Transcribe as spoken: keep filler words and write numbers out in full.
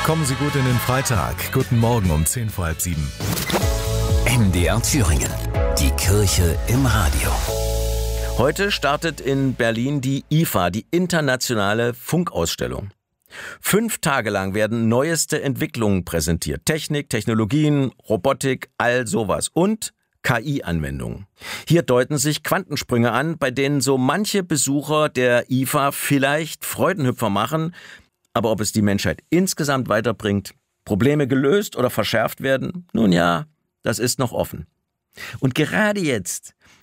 Kommen Sie gut in den Freitag. Guten Morgen um zehn vor halb sieben. M D R Thüringen. Die Kirche im Radio. Heute startet in Berlin die I F A, die internationale Funkausstellung. Fünf Tage lang werden neueste Entwicklungen präsentiert. Technik, Technologien, Robotik, all sowas. Und K I-Anwendungen. Hier deuten sich Quantensprünge an, bei denen so manche Besucher der I F A vielleicht Freudenhüpfer machen. Aber ob es die Menschheit insgesamt weiterbringt, Probleme gelöst oder verschärft werden, nun ja, das ist noch offen. Und gerade jetzt,